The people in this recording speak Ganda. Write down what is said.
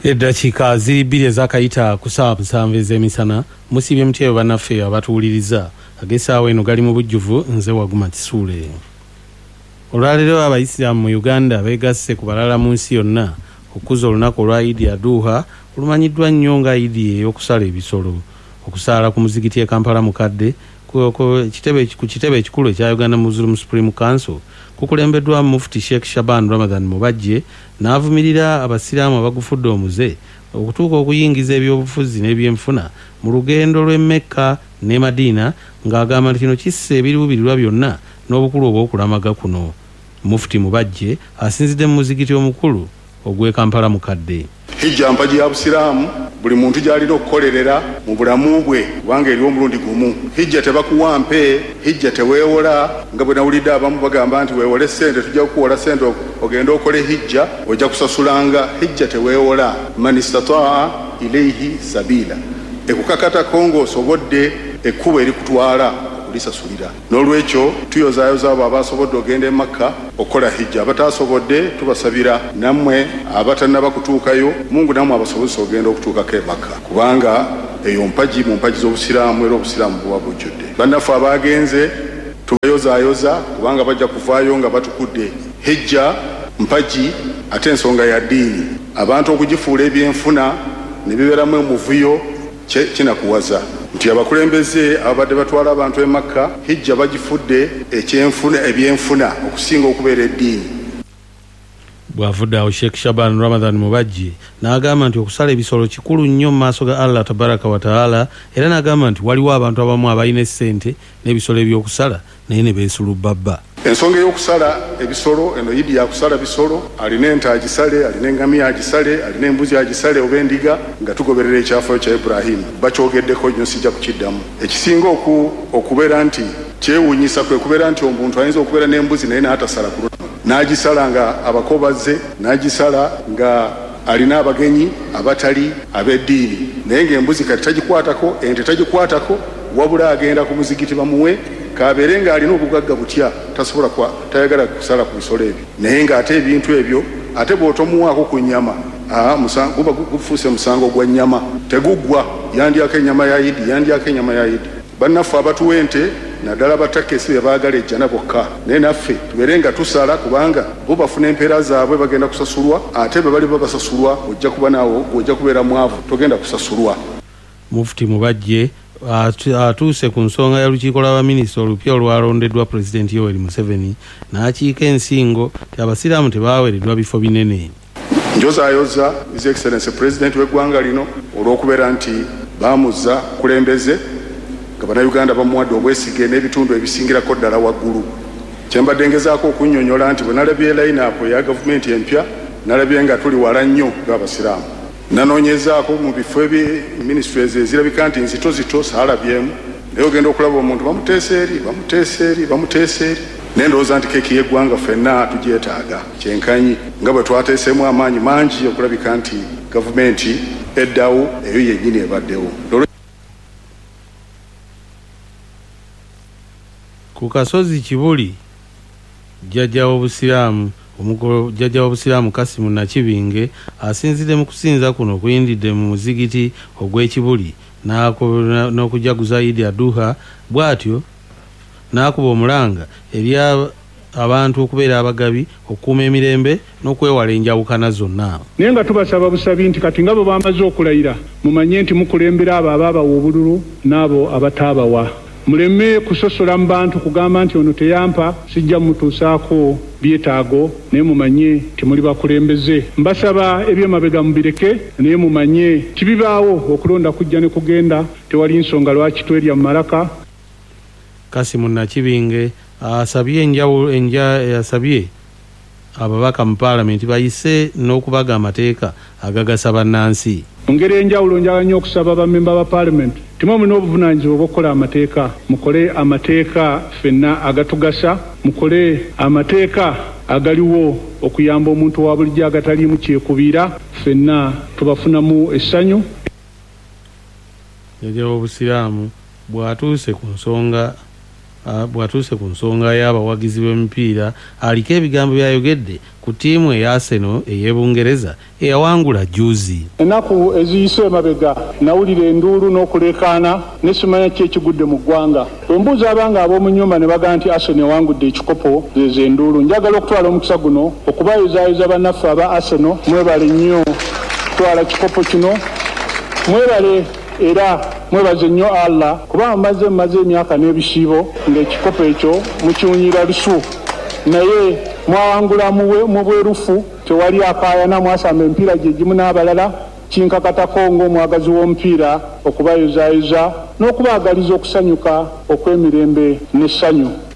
Eddakiika ziri bbiri ezakayita ku ssaawa 7 ez'emisana musibye mutyeyo bannaffe abatuwuliriza ag'essaawa eno gali mu bujjuvu nze Waguma Kisuule. Olwaleero abayisiraamu mu Uganda beegasse ku balala mu nsi yonna okukuza olunaku olwa Idi Aduha olumanyiddwa nnyo nga Idi ey'okusala ebisolo. Okusaala ku muzigiti e Kampala mukadde ku kitebe ekikulu ekya Uganda Muslim Supreme Council kukulembeddwa Mufti Sheikh Shaban Ramadan Mubajje n'avumirira abasiraamu abagufudde omuze okutuuka okuyingiza ebyobufuzi n'ebyenfuna mu lugendo lw'e Mecca ne Madina ng'agamba nti kino kisse ebiruubirirwa byonna n'obukulu obw'okulamaga kuno. Mufti Mubajje asinzidde mu muzigiti omukulu ogw'e Kampala mukadde. Hijja mpaji ya busiraamu buli muntu gy'alina okukolerera mu bulamu bwe kubanga eriwo omulundi gumu. Hijja tebakuwa mpe, hijja teweewola nga bwe nawulidde abamu bagamba nti weewole ssente tujja kukuwola ssente ogenda okole hijja ojja kusasulanga. Hijja teweewola. Man istataa ilaihi sabila, ekukakatako ng'osobodde ekkubo erikutwala lisasulira. N'olwekyo tuyozaayoza abo abasobodde ogenda e Makka okukola hijja. Abatasobodde tubasabira nammwe abatannaba kutuukayo Mungu nammwe abasobozesa ogenda okutuukako e Makka kubanga eyo mpaji mu mpaji z'obusiraamu era obusiraamu buba bujjudde. Bannaffe abagenze tubayozaayoza kubanga bajja kuvaayo nga batukudde. Hijja mpaji ate ensonga ya ddiini. Abantu okugifuula ebyenfuna ne bibeeramu omuvuyo kinakuwaza nti abakulembeze abadde batwala abantu e Makka hijja bagifudde ebyenfuna okusinga okubeera eddiini. Bw'avudde awo Sheikh Shaban Ramadan Mubajje n'agamba nti okusala ebisolo kikulu nnyo mu maaso ga Allah tabaraka wa taala, era n'agamba nti waliwo abantu abamu abalina essente n'ebisolo eby'okusala naye ne beesulubbabba. Ensonga y'okusala ebisolo eno Idi yakusala bisolo, alina ente agisale, alina engamiya agisale, alina embuzi agisale oba endiga nga tugoberera ekyafaayo kya Ibrahim. Bakyogeddeko nnyo sijja kukiddamu. Ekisinga okubeera nti kyewuunyisa kwe kubeera nti omuntu ayinza okubeera n'embuzi naye n'atasala ku luno, n'agisala nga abakobaze, n'agisala nga alina abagenyi abatali ab'eddiini, naye ng'embuzi kati tagikwatako, ente tagikwatako, wabula agenda ku muzigiti bamuwe kabeere ng'alina obugagga butya tasobola tayagala kusala ku bisolo ebyo, naye ng'ate ebintu ebyo ate bw'otomuwaako ku nnyama guba gufuuse musango gwa nnyama, teguggwa. Yandyako ennyama ya Idi, yandyako ennyama ya Idi. Bannaffe abatuwa ente naddala batakesi be baagala ejjana bokka, naye naffe tubeere nga tusala kubanga bo bafuna empeera zaabwe bagenda kusasulwa, ate be bali babasasulwa ojja kuba naawo ojja kubeera mwavu togenda kusasulwa. Mufti Mubajje atuuse ku nsonga ya lukiiko lw'abaminisita olupya olwalondeddwa Pulezidenti Yoweri Museveni n'akiika ensingo nti abasiraamu tebaaweereddwa bifo binene. Njozaayoza His Excellency Pulezidenti w'eggwanga lino olw'okubeera nti baamuzza kulembeze nga bannayuganda bamuwadde obwesige n'ebitundu ebisingirako ddala waggulu. Kyembadde ngezaako okunnyonnyola nti bwe nalabye line-up eya gavumenti empya nalabye nga tuli wala nnyo ng'abasiraamu. Nanoonyezaako mu bifo ministries ezirabika nti nzitozito saalabyemu, naye ogenda okulaba omuntu bamuteesa eri naye ndowooza nti keeki y'eggwanga ffenna tugyetaaga kyenkanyi nga bwe twateeseemu amaanyi mangi okulabika nti gavumenti eddawo eyo yennyini ebaddewo. Ku kasozi Kibuli jjajja w'obusiraamu Kasimu Nakibinge asinzidde mu kusinza kuno okuyindidde mu muzigiti ogw'Ekibuli n'okujaguza Idi Aduha, bw'atyo n'akuba omulanga eri abantu okubeera abagabi, okukuuma emirembe n'okwewala enjawukana zonna. Naye nga tubasaba busabi nti kati nga bwe bamaze okulayira mumanye nti mukulembera abo abaabawa obululu n'abo abataabawa. Muleme kusosola mu bantu kugamba nti ono teyampa sijja mutuusaako byetaago, naye mumanye timuli bakulembeze. Mbasaba ebyemabega mubireke, naye mumanye kibibaawo okulonda kujja ne kugenda, tewali nsonga lwaki twerya mu malaka. Kasimu Nakibinge yasabye ababaka mu Paalamenti bayise n'okubaga amateeka agagasa bannansi. Mu ngeri enjawulo njagala nnyo okusaba bammemba ba Paalamenti timwe mulina obuvunaanyizibwa obw'okukola amateeka. Mukole amateeka ffenna agatugasa, mukole amateeka agaliwo okuyamba omuntu wa bulijjo agataliimu kyekubiira, ffenna tubafunamu essanyu. Jjajja w'obusiraamu bw'atuuse ku nsonga bw'atuuse ku nsonga y'abawagizi b'emipiira aliko ebigambo byayogedde ku ttiimu eya Arsenal ey'Ebungereza eyawangula juzi. Ennaku eziyise emabega nawulira enduulu n'okulekaana ne simanya ki ekigudde mu ggwanga. Bwe mbuuza abanga ab'omu nnyumba ne bagamba nti Arsenal ewangudde ekikopo zezo enduulu. Njagala okutwala omukisa guno okubayozaayoza bannaffe aba Arsenal, mwebale nnyo kutwala kikopo kino, mwebale era mwebaze nnyo Allah kuba mumaze emyaka n'ebisiibo ng'ekikopo ekyo mukiwunyira lusu, naye mwawangula mu bwerufu, tewali akaayana, mwasamba emipiira gye gimu n'abalala. Kinkakatako ng'omwagazi w'omupiira okubayozaayoza n'okubaagaliza okusanyuka okw'emirembe n'essanyu.